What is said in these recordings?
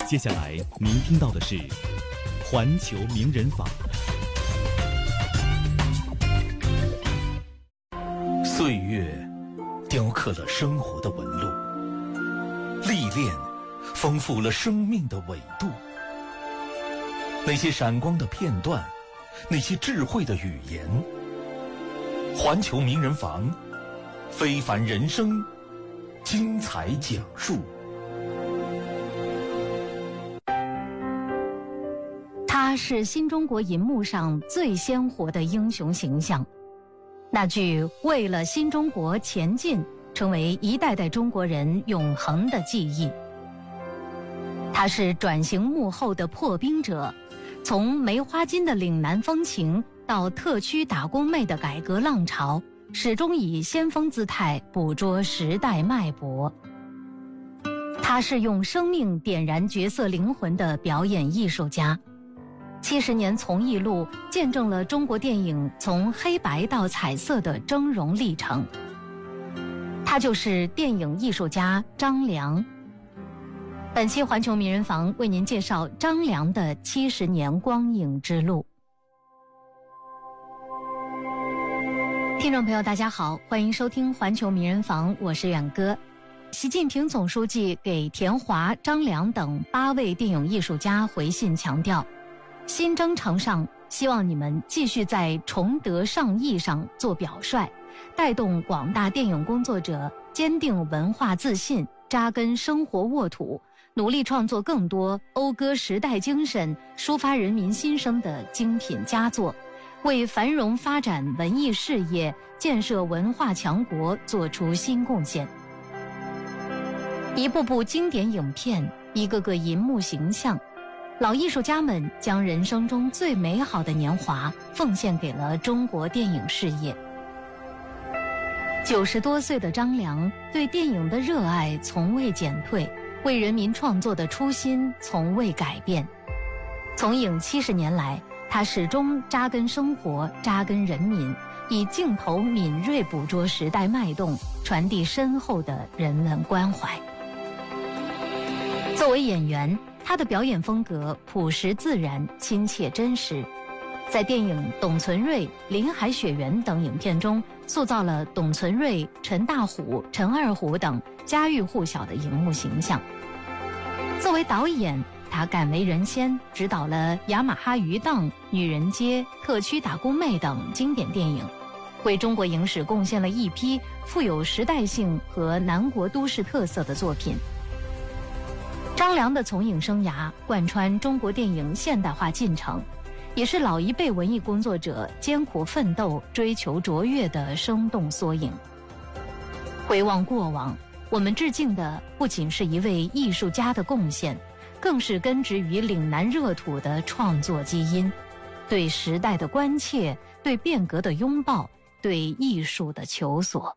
接下来您听到的是环球名人坊。 岁月雕刻了生活的纹路，历练丰富了生命的纬度。那些闪光的片段，那些智慧的语言，环球名人坊，非凡人生精彩讲述。 他是新中国银幕上最鲜活的英雄形象，那句为了新中国前进成为一代代中国人永恒的记忆。他是转型幕后的破冰者，从梅花金的岭南风情到特区打工妹的改革浪潮，始终以先锋姿态捕捉时代脉搏。他是用生命点燃角色灵魂的表演艺术家，70年从艺路见证了中国电影从黑白到彩色的峥嵘历程。他就是电影艺术家张良。本期环球名人坊为您介绍张良的70年光影之路。听众朋友大家好，欢迎收听环球名人坊，我是远哥。习近平总书记给田华、张良等8位电影艺术家回信强调，新征程上，希望你们继续在崇德尚义上做表率，带动广大电影工作者坚定文化自信，扎根生活沃土，努力创作更多讴歌时代精神、抒发人民心声的精品佳作，为繁荣发展文艺事业、建设文化强国做出新贡献。一部部经典影片，一个个银幕形象，老艺术家们将人生中最美好的年华奉献给了中国电影事业。90多岁的张良对电影的热爱从未减退，为人民创作的初心从未改变。从影70年来，他始终扎根生活，扎根人民，以镜头敏锐捕捉时代脉动，传递深厚的人文关怀。作为演员，他的表演风格朴实自然、亲切真实，在电影《董存瑞》《林海雪原》等影片中，塑造了董存瑞、陈大虎、陈二虎等家喻户晓的荧幕形象。作为导演，他敢为人先，执导了《雅马哈鱼档》《女人街》《特区打工妹》等经典电影，为中国影史贡献了一批富有时代性和南国都市特色的作品。张良的从影生涯贯穿中国电影现代化进程，也是老一辈文艺工作者艰苦奋斗、追求卓越的生动缩影。回望过往，我们致敬的不仅是一位艺术家的贡献，更是根植于岭南热土的创作基因，对时代的关切，对变革的拥抱，对艺术的求索。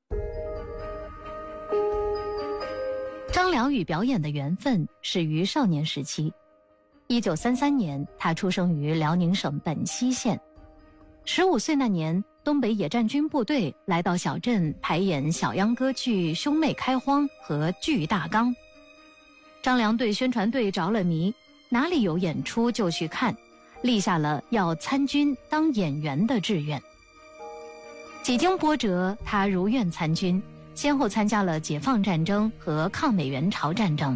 张良与表演的缘分始于少年时期。1933年，他出生于辽宁省本溪县。15岁那年，东北野战军部队来到小镇排演小秧歌剧《兄妹开荒》和《巨大纲》。张良对宣传队着了迷，哪里有演出就去看，立下了要参军当演员的志愿。几经波折，他如愿参军，先后参加了解放战争和抗美援朝战争。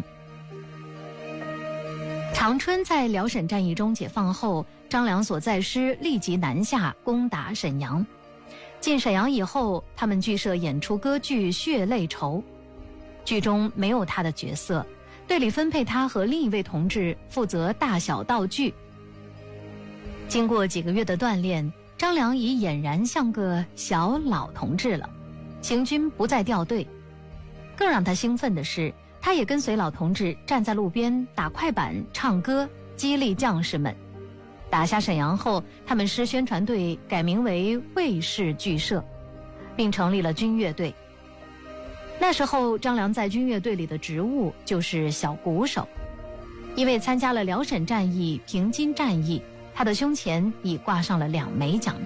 长春在辽沈战役中解放后，张良所在师立即南下攻打沈阳。进沈阳以后，他们剧社演出歌剧《血泪愁》，剧中没有他的角色，队里分配他和另一位同志负责大小道具。经过几个月的锻炼，张良已俨然像个小老同志了，行军不再掉队。更让他兴奋的是，他也跟随老同志站在路边打快板唱歌，激励将士们。打下沈阳后，他们师宣传队改名为卫士剧社，并成立了军乐队。那时候张良在军乐队里的职务就是小鼓手。因为参加了辽沈战役、平津战役，他的胸前已挂上了2枚奖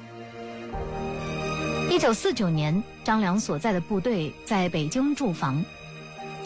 章。1949年，张良所在的部队在北京驻防，